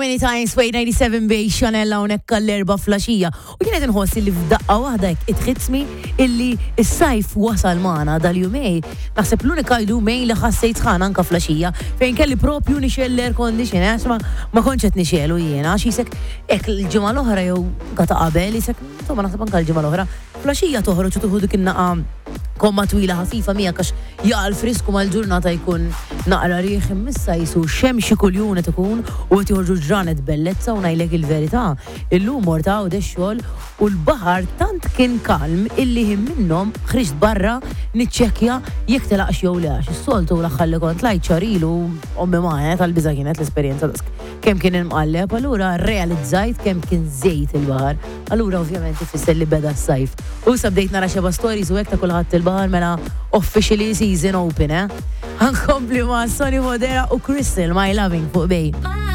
Many times wait 97 bej Chanel hawnhekk għall-erba' flaxija u kienet inħossi li f'daqqa waħda it hits me illi s-sajf wasal magħna dal-jumej. Naħseb l-unika jumej li ħassejt ħan anka flaxija fejn kelli propju nixel l-air conditioner għax ma kontx qed nixelu jiena għax isek hekk il-ġimgħa l-oħra jew gata qabel isek insomma naħseb anke l-ġimgħa l-oħra flaxija toħroġ u tieħu dik in-naqa komma twila ħafifa mija kax jaqal frisku mal-ġurnata jkun naqra rieħ immissa jisu xemxi kuljum qed ikun u qed joħorġu ġranet bellezza u ngħidlek il-verità. Illum mortaw dexxol u l-baħar tant kien kalm illi ħin minnhom ħriġt barra niċċekkja jekk telaqx jew lex. Is-soltu l-aħħar li kont lajt xarilu ommi magħna tal-biża kienet l-esperjenza kemm kien inqalleb, allura realizzajt kemm kien żejt il-baħar. Allura ovvjament ifisser li beda s-sajf. U sabdejt nara xeba stories u hekk ta' kulħadd il-baħar mela officially season open, Ħankompli ma' Sonny Fodera u Crystal My Loving fuq bej.